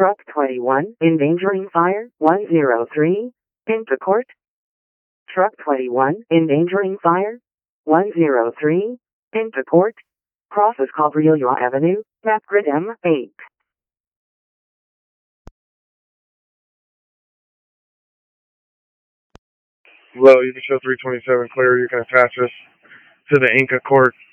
Truck 21, endangering fire, 103, into court. Truck 21, endangering fire, 103, into court. Crosses Cabrillo Avenue, map grid M8. Hello, you can show 327 clear. You can attach this to the Inca Court